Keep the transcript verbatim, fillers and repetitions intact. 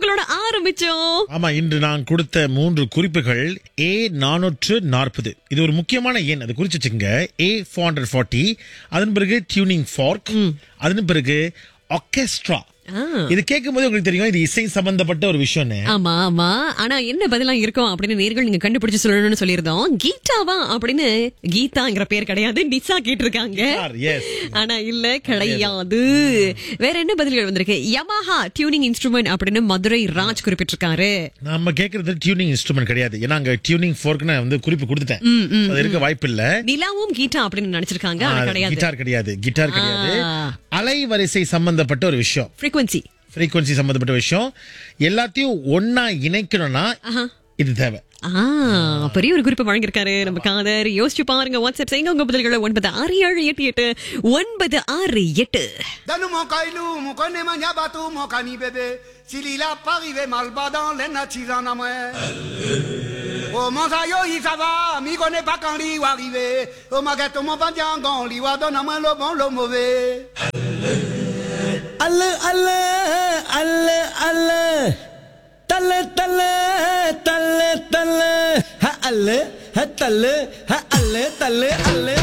குறிப்புகளோட ஆரம்பிச்சோம். ஆமா, இன்று நான் கொடுத்த மூன்று குறிப்புகள் ஏ நானூற்று நாற்பது. இது ஒரு முக்கியமான எண், அது குறிச்சு வச்சுக்கோங்க. A four hundred forty. அதன் பிறகு டியூனிங் ஃபார்க். அதன் பிறகு ஆர்கெஸ்ட்ரா. இது கேட்கும் போது உங்களுக்கு தெரியும் இது இசை சம்பந்தப்பட்ட ஒரு விஷயம். ஆமா ஆமா. ஆனா என்ன பதிலா இருக்கும் அப்படின்னு நேர்கள் நீங்க கண்டுபிடிச்சு சொல்லணும்னு சொல்லியிருந்தோம். கீதாவா அப்படின்னு கீதாங்கிற பேர் கிடையாது, நிசா கேட்டிருக்காங்க. ஆனா இல்ல, கிடையாது. வேற என்ன பதில்கள் வந்திருக்கு? யமஹா டியூனிங் இன்ஸ்ட்ருமெண்ட் அப்படின்னு மதுரை ராஜ் குறிப்பிட்டிருக்காரு. நம்ம கேக்குறது டியூனிங் இன்ஸ்ட்ருமெண்ட் கிடையாது, ஏன்னா அங்க டியூனிங் ஃபோர்க்னு வந்து குறிப்பு கொடுத்துட்டேன். அது இருக்க வாய்ப்பு இல்ல. நிலாவும் கீட்டா அப்படின்னு நினைச்சிருக்காங்க. கிட்டார் கிடையாது, கிட்டார் கிடையாது. அலைவரிசை சம்பந்தப்பட்ட ஒரு விஷயம், ஃப்ரீக்வன்சி ஃப்ரீக்வன்சி சம்பந்தப்பட்ட விஷயம். எல்லாத்தையும் ஒன்னா இணைக்கணும்னா இது தேவை. பெரிய ஒரு குறிப்பு வழங்கியிருக்காரு நம்ம காதர். யோசிச்சு பாருங்க. வாட்ஸ்அப் செய்யுங்க உங்க பதில்களை. ஒன்பது ஆறு ஏழு எட்டு எட்டு ஒன்பது ஆறு எட்டு. Oh mon sayo y ça va, mi connaît pas quand li va arriver. Oh ma gâteau mon pandiangon, li wa donne moi le bon le mauvais. Alle alle alle alle. Talle talle talle talle. Ha alle, ha talle, ha alle talle alle.